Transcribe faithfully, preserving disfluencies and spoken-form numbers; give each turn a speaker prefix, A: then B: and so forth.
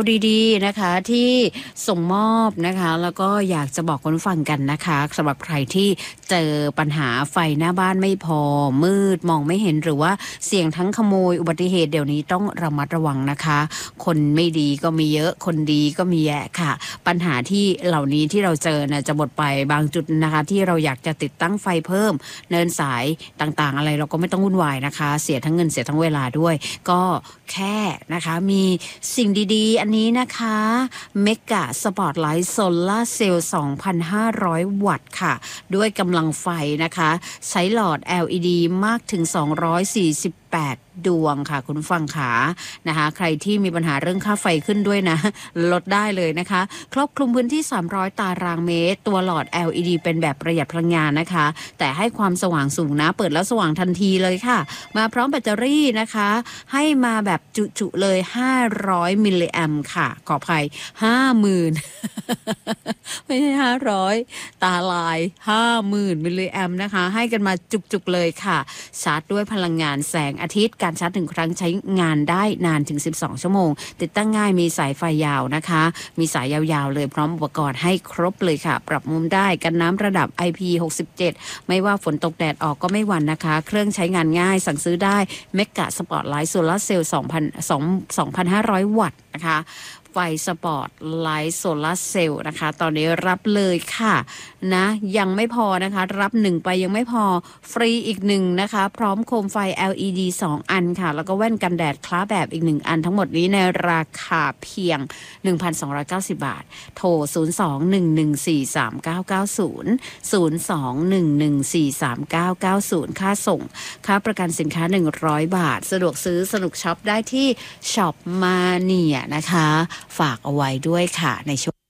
A: วดีๆนะคะที่ส่งมอบนะคะแล้วก็อยากจะบอกคนฟังกันนะคะสำหรับใครที่เจอปัญหาไฟหน้าบ้านไม่พอมืดมองไม่เห็นหรือว่าเสี่ยงทั้งขโมยอุบัติเหตุเดี๋ยวนี้ต้องระมัดระวังนะคะคนไม่ดีก็มีเยอะคนดีก็มีแยะค่ะปัญหาที่เหล่านี้ที่เราเจอนะจะหมดไปบางจุดนะคะที่เราอยากจะติดตั้งไฟเพิ่มเนินสายต่างๆอะไรเราก็ไม่ต้องวุ่นวายนะคะเสียทั้งเงินเสียทั้งเวลาด้วยก็แค่นะคะมีสิ่งดีๆอันนี้นะคะเมกะสปอตไลท์โซล่าเซลล์ สองพันห้าร้อย วัตต์ค่ะด้วยกำลังไฟนะคะใช้หลอด แอล อี ดี มากถึงสองร้อยสี่สิบแปดดวงค่ะคุณฟังขานะคะใครที่มีปัญหาเรื่องค่าไฟขึ้นด้วยนะลดได้เลยนะคะครอบคลุมพื้นที่สามร้อยตารางเมตรตัวหลอด แอล อี ดี เป็นแบบประหยัดพลังงานนะคะแต่ให้ความสว่างสูงนะเปิดแล้วสว่างทันทีเลยค่ะมาพร้อมแบตเตอรี่นะคะให้มาแบบจุๆเลยห้าร้อยมิลลิแอมป์ค่ะขออภัย ห้าหมื่น ไม่ใช่ห้าร้อยตาลาย ห้าหมื่น มิลลิแอมป์นะคะให้กันมาจุกๆเลยค่ะชาร์จด้วยพลังงานแสงอาทิตย์การชาร์จหนึ่งครั้งใช้งานได้นานถึงสิบสองชั่วโมงติดตั้งง่ายมีสายไฟยาวนะคะมีสายยาวๆเลยพร้อมอุปกรณ์ให้ครบเลยค่ะปรับมุมได้กันน้ำระดับ ไอ พี หกสิบเจ็ดไม่ว่าฝนตกแดดออกก็ไม่หวั่นนะคะเครื่องใช้งานง่ายสั่งซื้อได้เมกะสปอตไลท์โซลาร์เซลล์สองพันห้าร้อย วัตต์นะคะไฟสปอร์ตไลท์โซลาร์เซลล์นะคะตอนนี้รับเลยค่ะนะยังไม่พอนะคะรับหนึ่งไปยังไม่พอฟรีอีกหนึ่งนะคะพร้อมโคมไฟ แอล อี ดี สองอันค่ะแล้วก็แว่นกันแดดคล้าแบบอีกหนึ่งอันทั้งหมดนี้ในราคาเพียง หนึ่งพันสองร้อยเก้าสิบ บาทโทรศูนย์ สอง หนึ่ง หนึ่ง สี่ สาม เก้า เก้า ศูนย์ ศูนย์ สอง หนึ่ง หนึ่ง สี่ สาม เก้า เก้า ศูนย์ค่าส่งค่าประกันสินค้าหนึ่งร้อยบาทสะดวกซื้อสนุกช็อปได้ที่ช็อปมาเนียนะคะฝากเอาไว้ด้วยค่ะในช่วง